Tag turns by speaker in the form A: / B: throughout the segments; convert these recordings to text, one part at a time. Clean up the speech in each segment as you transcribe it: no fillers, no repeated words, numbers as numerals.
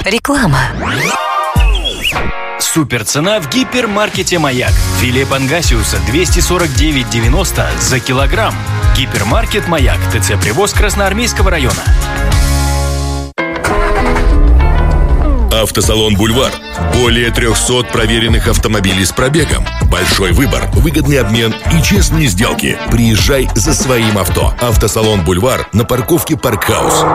A: Реклама.
B: Суперцена в гипермаркете «Маяк». Филе пангасиуса 249,90 за килограмм. Гипермаркет «Маяк». ТЦ «Привоз» Красноармейского района.
C: Автосалон «Бульвар». Более 300 проверенных автомобилей с пробегом. Большой выбор, выгодный обмен и честные сделки. Приезжай за своим авто. Автосалон «Бульвар» на парковке «Паркхаус».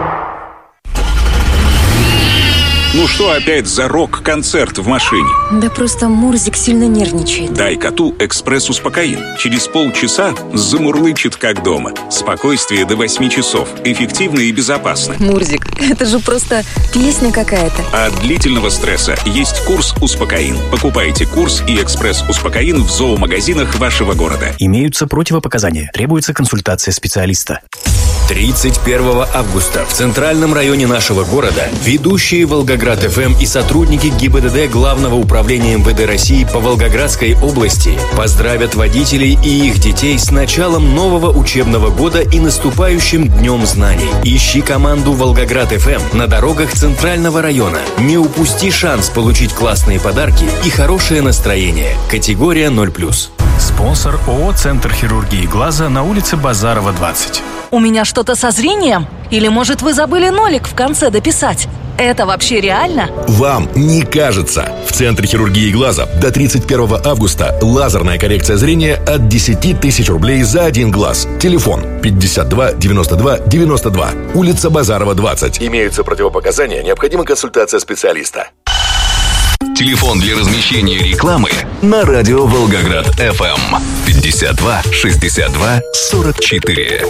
D: Ну что опять за рок-концерт в машине?
E: Да просто Мурзик сильно нервничает.
D: Дай коту экспресс-успокоин. Через полчаса замурлычет как дома. Спокойствие до 8 часов. Эффективно и безопасно.
E: Мурзик, это же просто песня какая-то.
D: От длительного стресса есть курс «Успокоин». Покупайте курс и экспресс-успокоин в зоомагазинах вашего города.
B: Имеются противопоказания. Требуется консультация специалиста.
F: 31 августа в центральном районе нашего города ведущие Волгоград ФМ и сотрудники ГИБДД Главного управления МВД России по Волгоградской области поздравят водителей и их детей с началом нового учебного года и наступающим Днем знаний. Ищи команду Волгоград ФМ на дорогах центрального района. Не упусти шанс получить классные подарки и хорошее настроение. Категория 0+.
B: Спонсор ООО «Центр хирургии глаза» на улице Базарова, 20.
A: У меня что-то со зрением? Или, может, вы забыли нолик в конце дописать? Это вообще реально?
C: Вам не кажется. В Центре хирургии глаза до 31 августа лазерная коррекция зрения от 10 тысяч рублей за один глаз. Телефон 52 92 92. Улица Базарова, 20. Имеются противопоказания, необходима консультация специалиста.
G: Телефон для размещения рекламы на радио Волгоград ФМ 52 62 44.